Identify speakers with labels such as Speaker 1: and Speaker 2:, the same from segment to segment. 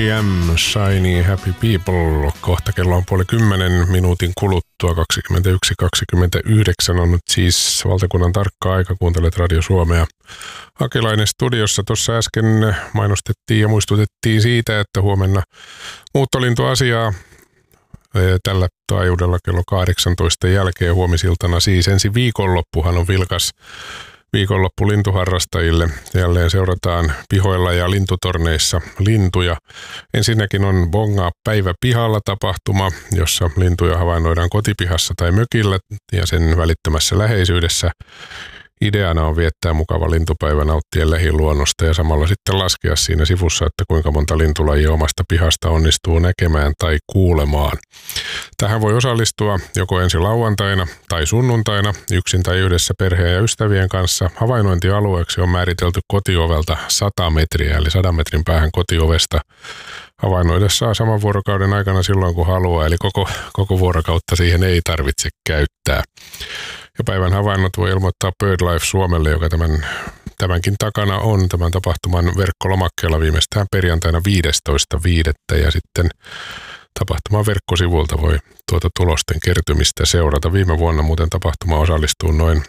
Speaker 1: R.E.M. Shiny Happy People. Kohta kello on 9:30 minuutin kuluttua. 21.29 on nyt siis valtakunnan tarkka aika. Kuuntelet Radio Suomea. Hakilainen studiossa. Tuossa äsken mainostettiin ja muistutettiin siitä, että huomenna muuttolintuasiaa tällä taajuudella kello 18 jälkeen huomisiltana. Siis ensi viikonloppuhan on vilkas viikonloppu lintuharrastajille. Jälleen seurataan pihoilla ja lintutorneissa lintuja. Ensinnäkin on Bongaa päivä pihalla -tapahtuma, jossa lintuja havainnoidaan kotipihassa tai mökillä ja sen välittömässä läheisyydessä. Ideana on viettää mukava lintupäivä nauttien lähiluonnosta ja samalla sitten laskea siinä sivussa, että kuinka monta lintulajia omasta pihasta onnistuu näkemään tai kuulemaan. Tähän voi osallistua joko ensi lauantaina tai sunnuntaina yksin tai yhdessä perheen ja ystävien kanssa. Havainnointialueeksi on määritelty kotiovelta 100 metriä, eli 100 metrin päähän kotiovesta. Havainnoida saa saman vuorokauden aikana silloin kun haluaa, eli koko vuorokautta siihen ei tarvitse käyttää. Ja päivän havainnot voi ilmoittaa BirdLife Suomelle, joka tämänkin takana on tämän tapahtuman verkkolomakkeella viimeistään perjantaina 15.5. ja sitten tapahtuman verkkosivulta voi tuota tulosten kertymistä seurata. Viime vuonna muuten tapahtuma osallistuu noin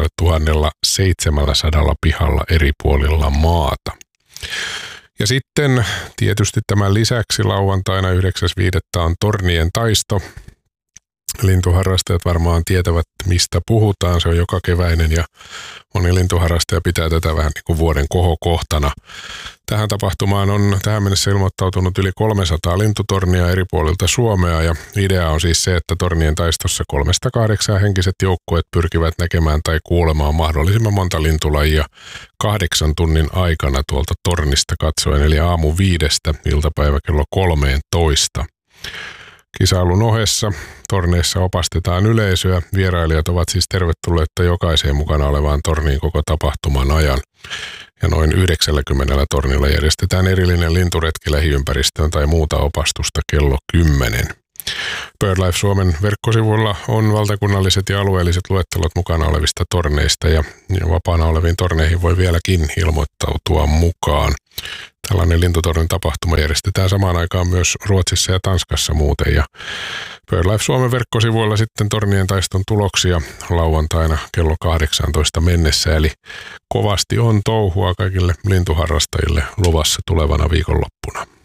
Speaker 1: 4700 pihalla eri puolilla maata. Ja sitten tietysti tämän lisäksi lauantaina 9.5. on tornien taisto. Lintuharrastajat varmaan tietävät, mistä puhutaan. Se on joka keväinen ja moni lintuharrastaja pitää tätä vähän niin kuin vuoden kohokohtana. Tähän tapahtumaan on tähän mennessä ilmoittautunut yli 300 lintutornia eri puolilta Suomea ja idea on siis se, että tornien taistossa 3-8 henkiset joukkueet pyrkivät näkemään tai kuulemaan mahdollisimman monta lintulajia 8 tunnin aikana tuolta tornista katsoen, eli aamu 5:00 iltapäivä kello 13. Kisailun ohessa torneissa opastetaan yleisöä. Vierailijat ovat siis tervetulleita jokaiseen mukana olevaan torniin koko tapahtuman ajan. Ja noin 90 tornilla järjestetään erillinen linturetki lähiympäristöön tai muuta opastusta kello 10. BirdLife Suomen verkkosivuilla on valtakunnalliset ja alueelliset luettelot mukana olevista torneista ja vapaana oleviin torneihin voi vieläkin ilmoittautua mukaan. Tällainen lintutornin tapahtuma järjestetään samaan aikaan myös Ruotsissa ja Tanskassa muuten ja BirdLife Suomen verkkosivuilla sitten tornien taiston tuloksia lauantaina kello 18 mennessä, eli kovasti on touhua kaikille lintuharrastajille luvassa tulevana viikonloppuna.